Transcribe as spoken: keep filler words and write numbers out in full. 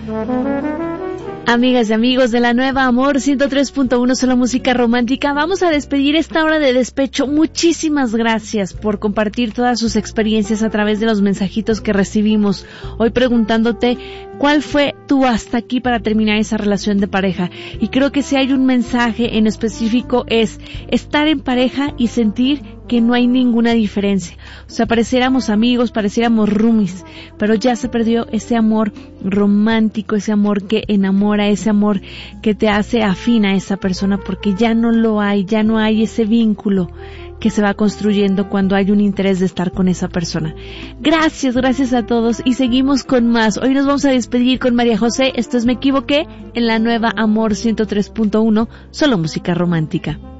Amigas y amigos de la nueva Amor ciento tres punto uno, solo música romántica, vamos a despedir esta hora de despecho. Muchísimas gracias por compartir todas sus experiencias a través de los mensajitos que recibimos hoy preguntándote cuál fue tu hasta aquí para terminar esa relación de pareja. Y creo que si hay un mensaje en específico es estar en pareja y sentir que no hay ninguna diferencia. O sea, pareciéramos amigos, pareciéramos roomies, pero ya se perdió ese amor romántico, ese amor que enamora, ese amor que te hace afín a esa persona, porque ya no lo hay, ya no hay ese vínculo que se va construyendo cuando hay un interés de estar con esa persona. Gracias, gracias a todos y seguimos con más. Hoy nos vamos a despedir con María José. Esto es Me Equivoqué en la nueva Amor ciento tres punto uno, solo música romántica.